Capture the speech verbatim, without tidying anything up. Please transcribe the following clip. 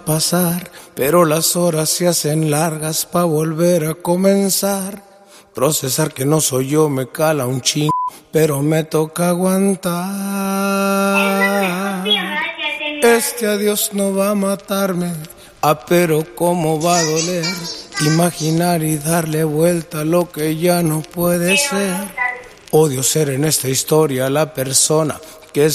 pasar, pero las horas se hacen largas pa' volver a comenzar. Procesar que no soy yo me cala un ching, pero me toca aguantar. Este adiós no va a matarme, ah, pero cómo va a doler. Imaginar y darle vuelta a lo que ya no puede ser. Odio ser en esta historia la persona